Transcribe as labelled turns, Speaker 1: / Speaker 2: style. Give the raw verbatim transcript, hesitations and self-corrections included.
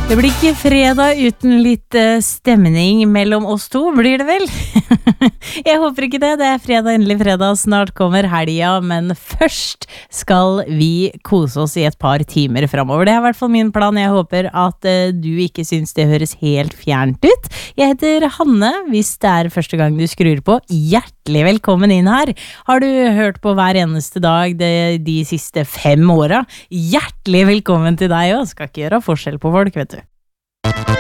Speaker 1: Det blir ikke fredag uten litt eh, stemning mellom oss to, blir det vel? Jeg håper ikke det, det er fredag, endelig fredag, snart kommer helga, men først skal vi kose oss i et par timer fremover. Det er i hvert fall min plan, jeg håper at eh, du ikke synes det høres helt fjernt ut. Jeg heter Hanne, hvis det er første gang du skrur på, hjertelig velkommen inn her. Har du hørt på hver eneste dag de, de siste fem åra? Hjertelig velkommen til deg også, skal ikke gjøre forskjell på folk, vet du.